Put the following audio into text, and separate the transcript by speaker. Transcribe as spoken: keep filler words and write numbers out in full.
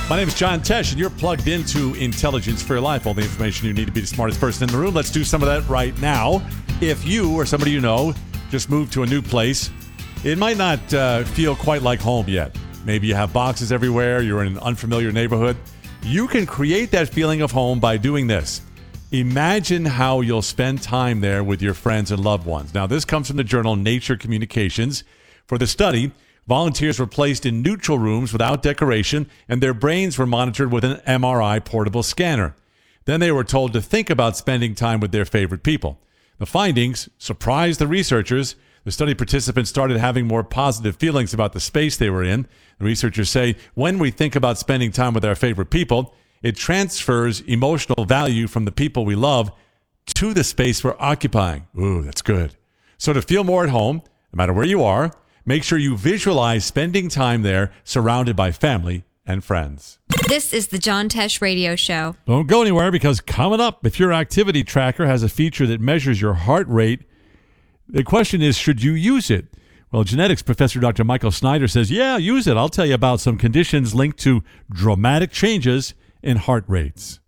Speaker 1: My name is John Tesh, and you're plugged into Intelligence for Your Life. All the information you need to be the smartest person in the room. Let's do some of that right now. If you or somebody you know just moved to a new place, it might not uh, feel quite like home yet. Maybe you have boxes everywhere. You're in an unfamiliar neighborhood. You can create that feeling of home by doing this. Imagine how you'll spend time there with your friends and loved ones. Now, this comes from the journal Nature Communications. For the study, volunteers were placed in neutral rooms without decoration, and their brains were monitored with an M R I portable scanner. Then they were told to think about spending time with their favorite people. The findings surprised the researchers. The study participants started having more positive feelings about the space they were in. The researchers say when we think about spending time with our favorite people, it transfers emotional value from the people we love to the space we're occupying. Ooh, that's good. So to feel more at home, no matter where you are, make sure you visualize spending time there surrounded by family and friends.
Speaker 2: This is the John Tesh Radio Show.
Speaker 3: Don't go anywhere, because coming up, if your activity tracker has a feature that measures your heart rate, the question is, should you use it? Well, genetics professor Doctor Michael Snyder says, yeah, use it. I'll tell you about some conditions linked to dramatic changes in heart rates.